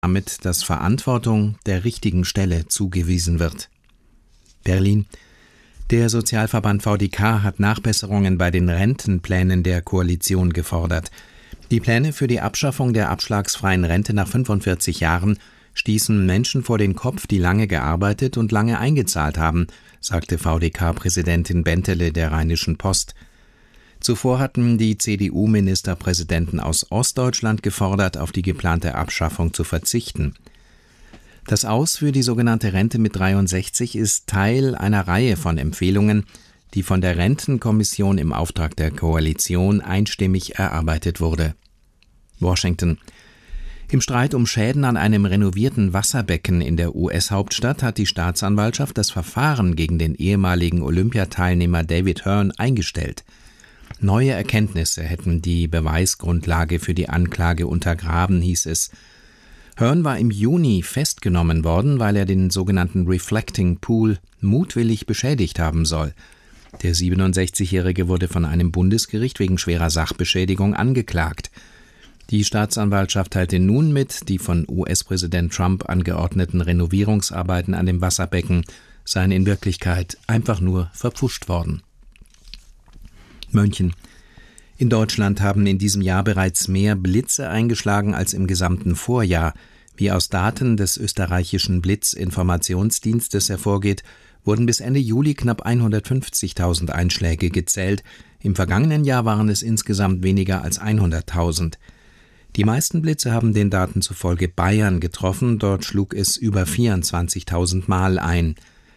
damit, dass Verantwortung der richtigen Stelle zugewiesen wird. Berlin. Der Sozialverband VDK hat Nachbesserungen bei den Rentenplänen der Koalition gefordert. Die Pläne für die Abschaffung der abschlagsfreien Rente nach 45 Jahren stießen Menschen vor den Kopf, die lange gearbeitet und lange eingezahlt haben, sagte VDK-Präsidentin Bentele der Rheinischen Post. Zuvor hatten die CDU-Ministerpräsidenten aus Ostdeutschland gefordert, auf die geplante Abschaffung zu verzichten. Das Aus für die sogenannte Rente mit 63 ist Teil einer Reihe von Empfehlungen, die von der Rentenkommission im Auftrag der Koalition einstimmig erarbeitet wurde. Washington. Im Streit um Schäden an einem renovierten Wasserbecken in der US-Hauptstadt hat die Staatsanwaltschaft das Verfahren gegen den ehemaligen Olympiateilnehmer David Hearn eingestellt. Neue Erkenntnisse hätten die Beweisgrundlage für die Anklage untergraben, hieß es. Hearn war im Juni festgenommen worden, weil er den sogenannten Reflecting Pool mutwillig beschädigt haben soll. Der 67-Jährige wurde von einem Bundesgericht wegen schwerer Sachbeschädigung angeklagt. Die Staatsanwaltschaft teilte nun mit, die von US-Präsident Trump angeordneten Renovierungsarbeiten an dem Wasserbecken seien in Wirklichkeit einfach nur verpfuscht worden. München. In Deutschland haben in diesem Jahr bereits mehr Blitze eingeschlagen als im gesamten Vorjahr. Wie aus Daten des österreichischen Blitzinformationsdienstes hervorgeht, wurden bis Ende Juli knapp 150.000 Einschläge gezählt. Im vergangenen Jahr waren es insgesamt weniger als 100.000. Die meisten Blitze haben den Daten zufolge Bayern getroffen, dort schlug es über 24.000 Mal ein.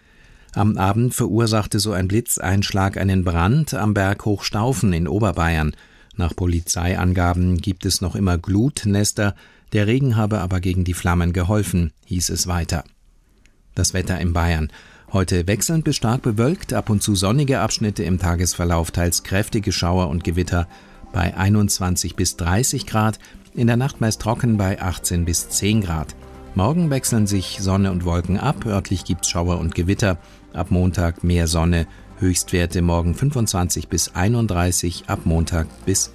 Am Abend verursachte so ein Blitzeinschlag einen Brand am Berg Hochstaufen in Oberbayern. Nach Polizeiangaben gibt es noch immer Glutnester, der Regen habe aber gegen die Flammen geholfen, hieß es weiter. Das Wetter in Bayern. Heute wechselnd bis stark bewölkt, ab und zu sonnige Abschnitte im Tagesverlauf, teils kräftige Schauer und Gewitter bei 21 bis 30 Grad, in der Nacht meist trocken bei 18 bis 10 Grad. Morgen wechseln sich Sonne und Wolken ab, örtlich gibt's Schauer und Gewitter. Ab Montag mehr Sonne, Höchstwerte morgen 25 bis 31, ab Montag bis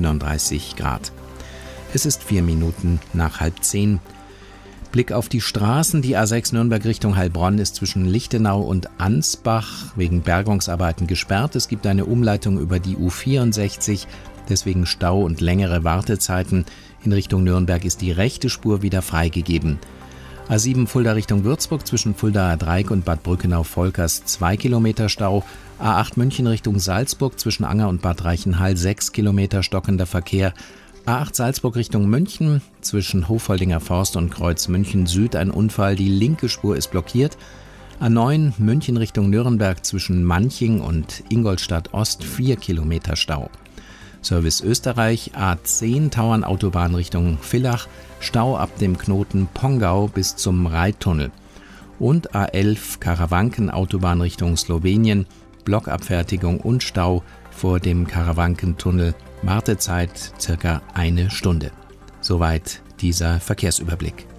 37 Grad. Es ist 4 Minuten nach 9:30. Blick auf die Straßen. Die A6 Nürnberg Richtung Heilbronn ist zwischen Lichtenau und Ansbach wegen Bergungsarbeiten gesperrt. Es gibt eine Umleitung über die U64, deswegen Stau und längere Wartezeiten. In Richtung Nürnberg ist die rechte Spur wieder freigegeben. A7 Fulda Richtung Würzburg zwischen Fuldaer Dreieck und Bad Brückenau-Volkers 2 Kilometer Stau. A8 München Richtung Salzburg zwischen Anger und Bad Reichenhall 6 Kilometer stockender Verkehr. A8 Salzburg Richtung München zwischen Hofoldinger Forst und Kreuz München Süd ein Unfall, die linke Spur ist blockiert. A9 München Richtung Nürnberg zwischen Manching und Ingolstadt Ost 4 Kilometer Stau. Service Österreich A10 Tauernautobahn Richtung Villach, Stau ab dem Knoten Pongau bis zum Reittunnel. Und A11 Karawanken-Autobahn Richtung Slowenien, Blockabfertigung und Stau vor dem Karawankentunnel, Wartezeit circa 1 Stunde. Soweit dieser Verkehrsüberblick.